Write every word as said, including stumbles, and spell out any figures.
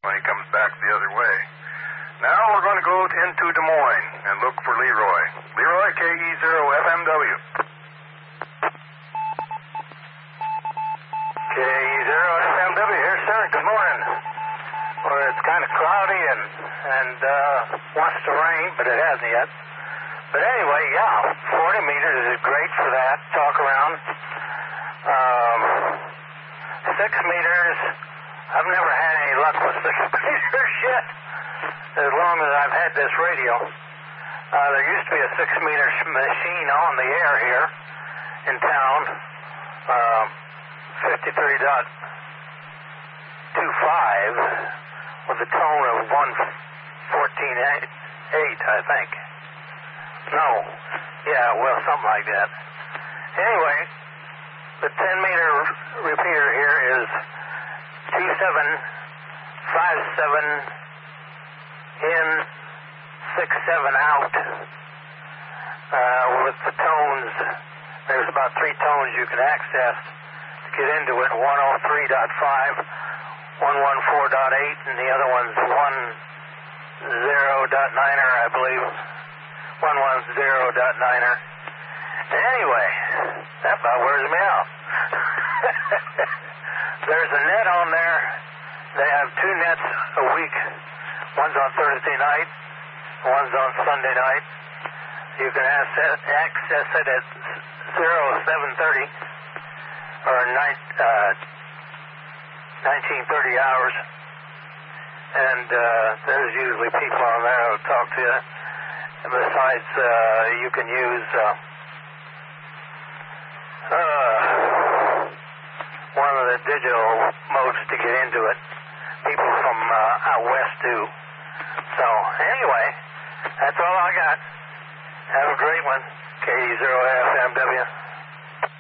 when he comes back the other way. Now we're going to go into Des Moines and look for Leroy. Leroy, K E zero F M W. K E zero F M W here, sir. Good morning. Well, it's kind of cloudy and, and uh, wants to rain, but it hasn't yet. But anyway, yeah, forty meters is great for that. Talk around. Um, six meters, I've never had any luck with six meters yet, as long as I've had this radio. Uh, there used to be a six-meter machine on the air here in town, uh, fifty-three point two five, with a tone of one fourteen point eight, I think. No. Yeah, well, something like that. Anyway, the ten-meter repeater here is two seven five seven in, six seven out. Uh, with the tones, there's about three tones you can access to get into it. one oh three point five, one fourteen point eight, and the other one's ten point niner, I believe. one ten point niner. Anyway, that about wears me out. There's a net on there. They have two nets a week. One's on Thursday night, one's on Sunday night. You can access, access it at seven thirty or night, uh, nineteen thirty hours. And uh, there's usually people on there who'll talk to you. And besides, uh, you can use uh, uh, one of the digital modes to get into it. People from uh, out west do. So, anyway, that's all I got. Have a great one. K E zero F M W.